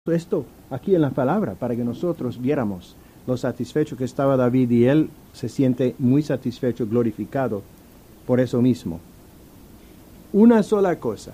esto aquí en la palabra para que nosotros viéramos lo satisfecho que estaba David, y él se siente muy satisfecho, glorificado por eso mismo. Una sola cosa.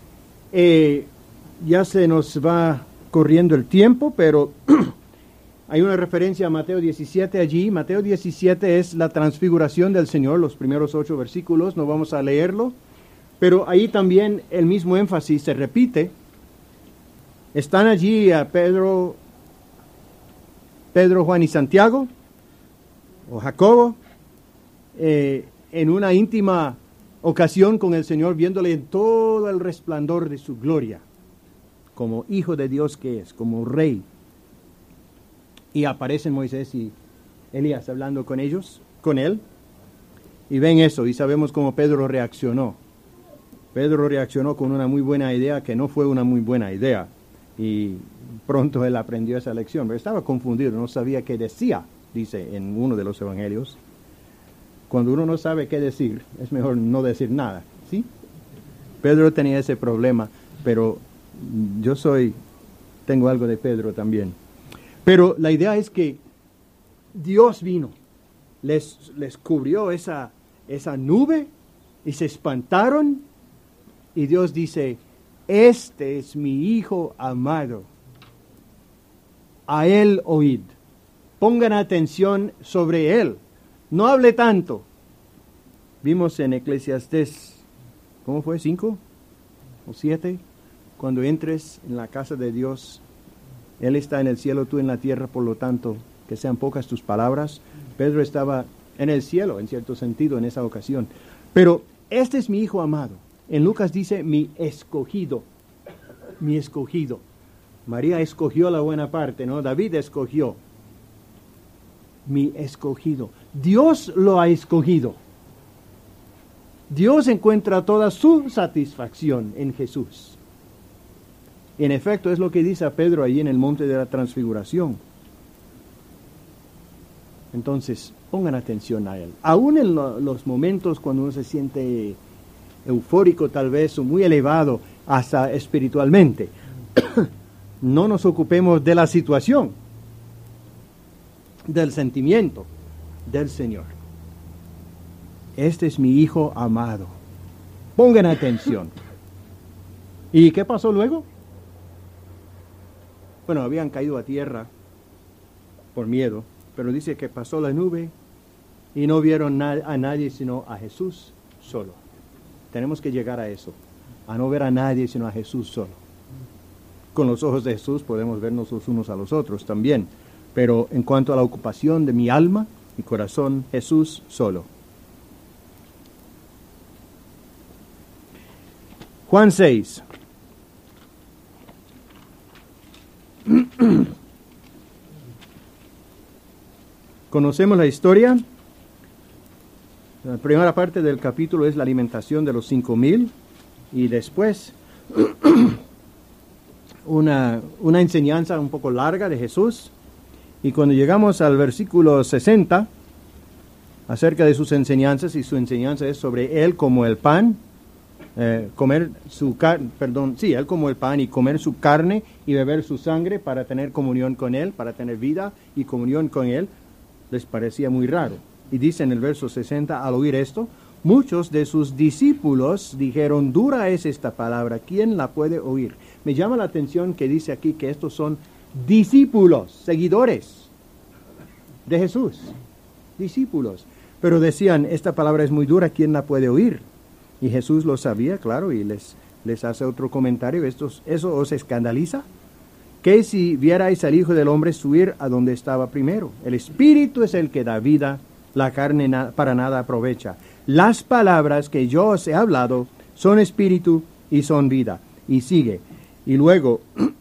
Ya se nos va corriendo el tiempo, pero hay una referencia a Mateo 17 allí. Mateo 17 es la transfiguración del Señor, los primeros 8 versículos, no vamos a leerlo, pero ahí también el mismo énfasis se repite. Están allí a Pedro, Juan y Santiago, o Jacobo, en una íntima ocasión con el Señor, viéndole en todo el resplandor de su gloria, como hijo de Dios que es, como rey. Y aparecen Moisés y Elías hablando con ellos, con él, y ven eso, y sabemos cómo Pedro reaccionó. Pedro reaccionó con una muy buena idea que no fue una muy buena idea. Y pronto él aprendió esa lección, pero estaba confundido, no sabía qué decía, dice en uno de los evangelios. Cuando uno no sabe qué decir, es mejor no decir nada, ¿sí? Pedro tenía ese problema, pero tengo algo de Pedro también. Pero la idea es que Dios vino, les cubrió esa nube y se espantaron, y Dios dice: este es mi Hijo amado, a Él oíd. Pongan atención sobre Él, no hable tanto. Vimos en Eclesiastés, ¿cómo fue? 5 o 7, cuando entres en la casa de Dios, Él está en el cielo, tú en la tierra, por lo tanto, que sean pocas tus palabras. Pedro estaba en el cielo, en cierto sentido, en esa ocasión. Pero este es mi Hijo amado. En Lucas dice mi escogido, mi escogido. María escogió la buena parte, ¿no? David escogió. Mi escogido. Dios lo ha escogido. Dios encuentra toda su satisfacción en Jesús. En efecto, es lo que dice a Pedro allí en el monte de la transfiguración. Entonces, pongan atención a Él. Aún en los momentos cuando uno se siente eufórico tal vez, o muy elevado hasta espiritualmente, no nos ocupemos de la situación, del sentimiento del Señor. Este es mi Hijo amado. Pongan atención. ¿Y qué pasó luego? Bueno, habían caído a tierra por miedo, pero dice que pasó la nube y no vieron a nadie sino a Jesús solo. Tenemos que llegar a eso, a no ver a nadie sino a Jesús solo. Con los ojos de Jesús podemos vernos los unos a los otros también, pero en cuanto a la ocupación de mi alma, mi corazón, Jesús solo. Juan 6. Conocemos la historia. La primera parte del capítulo es la alimentación de los 5,000, y después una enseñanza un poco larga de Jesús. Y cuando llegamos al versículo 60, acerca de sus enseñanzas, y su enseñanza es sobre Él como el pan, Él como el pan, y comer su carne y beber su sangre para tener comunión con Él, para tener vida y comunión con Él, les parecía muy raro. Y dice en el verso 60, al oír esto, muchos de sus discípulos dijeron: dura es esta palabra, ¿quién la puede oír? Me llama la atención que dice aquí que estos son discípulos, seguidores de Jesús, discípulos. Pero decían: esta palabra es muy dura, ¿quién la puede oír? Y Jesús lo sabía, claro, y les hace otro comentario: ¿eso os escandaliza? ¿Qué si vierais al Hijo del Hombre subir a donde estaba primero? El Espíritu es el que da vida, la carne para nada aprovecha. Las palabras que yo os he hablado son espíritu y son vida. Y sigue. Y luego,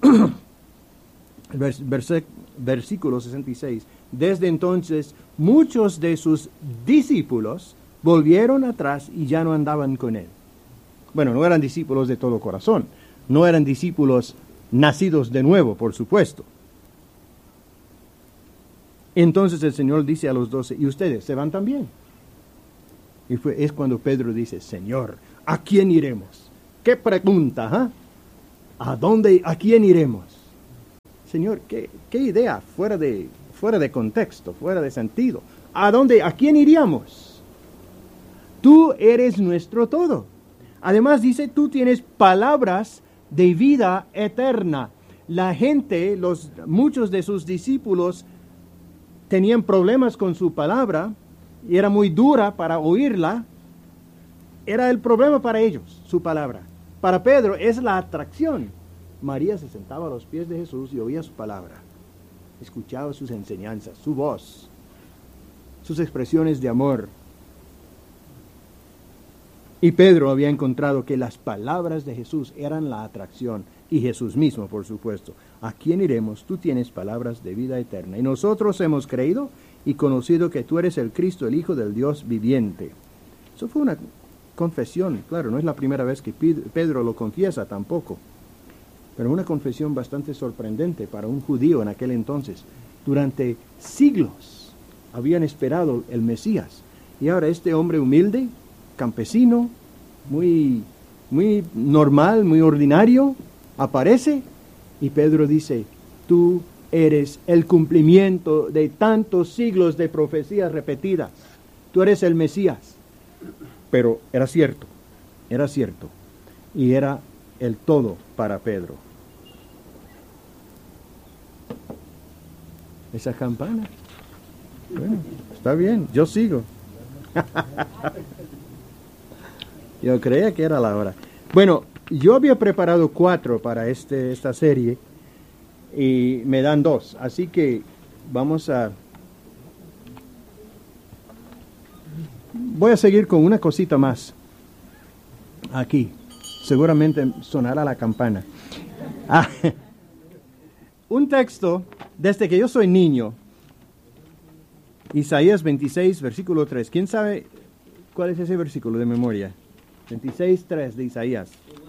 versículo 66. Desde entonces, muchos de sus discípulos volvieron atrás y ya no andaban con él. Bueno, no eran discípulos de todo corazón. No eran discípulos nacidos de nuevo, por supuesto. Entonces el Señor dice a los 12, ¿y ustedes se van también? Y es cuando Pedro dice: Señor, ¿a quién iremos? ¿Qué pregunta? ¿A quién iremos? Señor, qué idea fuera de contexto, fuera de sentido. ¿A quién iríamos? Tú eres nuestro todo. Además dice, tú tienes palabras de vida eterna. La gente, muchos de sus discípulos tenían problemas con su palabra y era muy dura para oírla. Era el problema para ellos, su palabra. Para Pedro es la atracción. María se sentaba a los pies de Jesús y oía su palabra. Escuchaba sus enseñanzas, su voz, sus expresiones de amor. Y Pedro había encontrado que las palabras de Jesús eran la atracción. Y Jesús mismo, por supuesto. ¿A quién iremos? Tú tienes palabras de vida eterna. Y nosotros hemos creído y conocido que tú eres el Cristo, el Hijo del Dios viviente. Eso fue una confesión. Claro, no es la primera vez que Pedro lo confiesa tampoco. Pero una confesión bastante sorprendente para un judío en aquel entonces. Durante siglos habían esperado el Mesías. Y ahora este hombre humilde, campesino, muy normal, muy ordinario, aparece y Pedro dice, tú eres el cumplimiento de tantos siglos de profecías repetidas. Tú eres el Mesías. Pero era cierto. Y era el todo para Pedro. Esa campana. Bueno, está bien, yo sigo. Yo creía que era la hora. Bueno, yo había preparado 4 para esta serie y me dan 2. Así que voy a seguir con una cosita más. Aquí. Seguramente sonará la campana. Un texto, desde que yo soy niño. Isaías 26, versículo 3. ¿Quién sabe cuál es ese versículo de memoria? 26:3 de Isaías.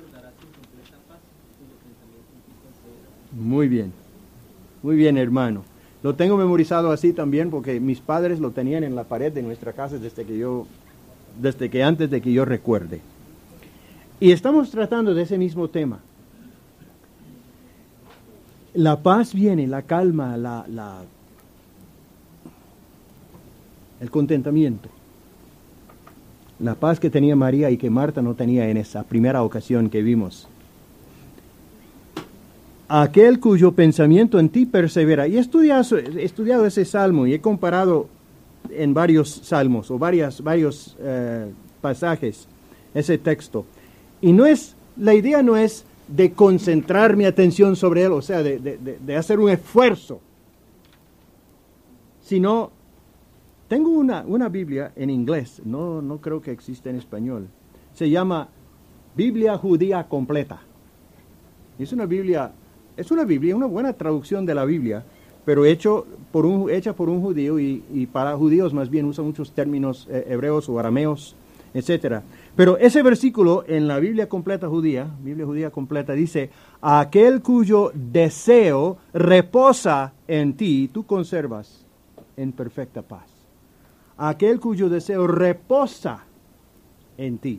Muy bien, hermano. Lo tengo memorizado así también porque mis padres lo tenían en la pared de nuestra casa desde que antes de que yo recuerde. Y estamos tratando de ese mismo tema. La paz viene, la calma, el contentamiento. La paz que tenía María y que Marta no tenía en esa primera ocasión que vimos. Aquel cuyo pensamiento en ti persevera. Y he estudiado ese salmo y he comparado en varios salmos o varios pasajes ese texto. Y la idea no es de concentrar mi atención sobre él, o sea, de hacer un esfuerzo, sino tengo una Biblia en inglés, no creo que exista en español. Se llama Biblia Judía Completa. Es una Biblia, una buena traducción de la Biblia, pero hecha por un judío y para judíos más bien usa muchos términos hebreos o arameos, etcétera. Pero ese versículo en la Biblia completa judía, Biblia Judía Completa, dice, aquel cuyo deseo reposa en ti, tú conservas en perfecta paz. Aquel cuyo deseo reposa en ti.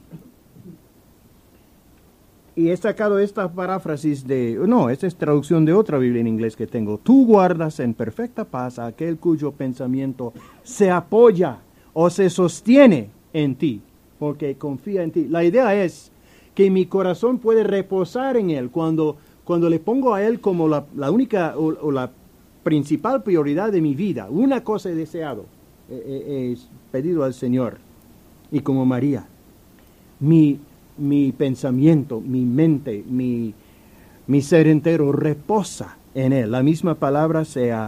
Y he sacado esta paráfrasis esta es traducción de otra Biblia en inglés que tengo. Tú guardas en perfecta paz a aquel cuyo pensamiento se apoya o se sostiene en ti, porque confía en ti. La idea es que mi corazón puede reposar en él cuando le pongo a él como la única o la principal prioridad de mi vida. Una cosa he deseado, he pedido al Señor. Y como María, mi pensamiento, mi mente, mi ser entero reposa en él. La misma palabra se ha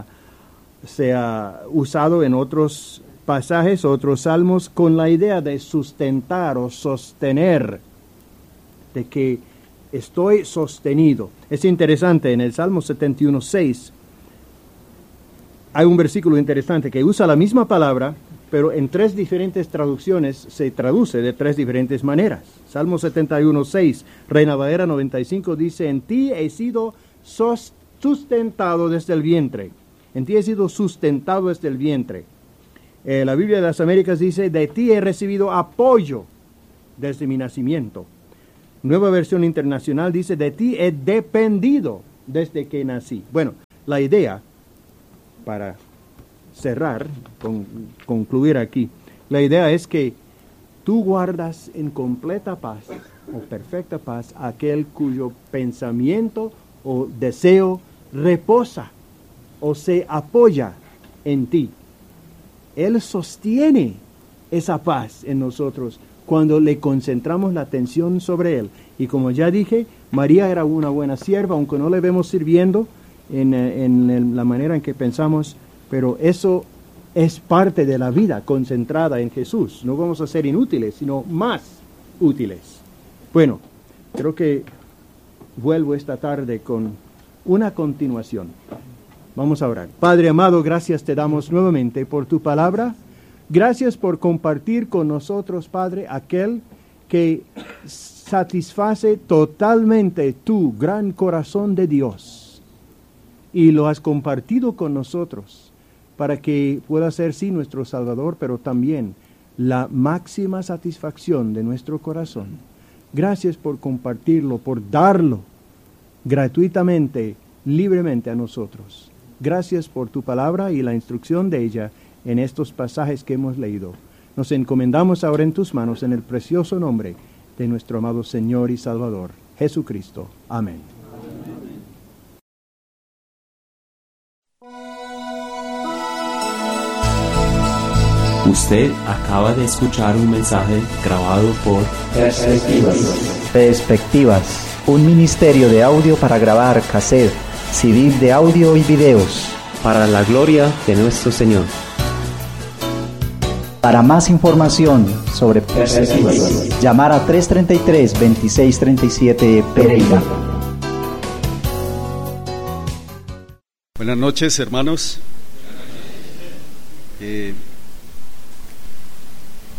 usado en otros pasajes, otros salmos, con la idea de sustentar o sostener, de que estoy sostenido. Es interesante, en el Salmo 71:6 hay un versículo interesante que usa la misma palabra, pero en 3 diferentes traducciones se traduce de 3 diferentes maneras. Salmo 71:6, Reina Valera 95 dice, en ti he sido sustentado desde el vientre. En ti he sido sustentado desde el vientre. La Biblia de las Américas dice, de ti he recibido apoyo desde mi nacimiento. Nueva Versión Internacional dice, de ti he dependido desde que nací. Bueno, La idea, para cerrar, concluir aquí, la idea es que tú guardas en completa paz o perfecta paz aquel cuyo pensamiento o deseo reposa o se apoya en ti. Él sostiene esa paz en nosotros cuando le concentramos la atención sobre Él. Y como ya dije, María era una buena sierva, aunque no le vemos sirviendo en la manera en que pensamos, pero eso es parte de la vida concentrada en Jesús. No vamos a ser inútiles, sino más útiles. Bueno, creo que vuelvo esta tarde con una continuación. Vamos a orar. Padre amado, gracias te damos nuevamente por tu palabra. Gracias por compartir con nosotros, Padre, aquel que satisface totalmente tu gran corazón de Dios. Y lo has compartido con nosotros para que pueda ser, sí, nuestro Salvador, pero también la máxima satisfacción de nuestro corazón. Gracias por compartirlo, por darlo gratuitamente, libremente a nosotros. Gracias por tu palabra y la instrucción de ella en estos pasajes que hemos leído. Nos encomendamos ahora en tus manos en el precioso nombre de nuestro amado Señor y Salvador, Jesucristo. Amén. Usted acaba de escuchar un mensaje grabado por Perspectivas, un ministerio de audio para grabar cassette, CD de audio y videos. para la gloria de nuestro Señor. Para más información sobre Perspectivas, llamar a 333-2637 Pereira. Buenas noches, hermanos.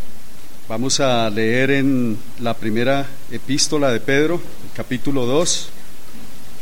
Vamos a leer en la primera epístola de Pedro, el capítulo 2.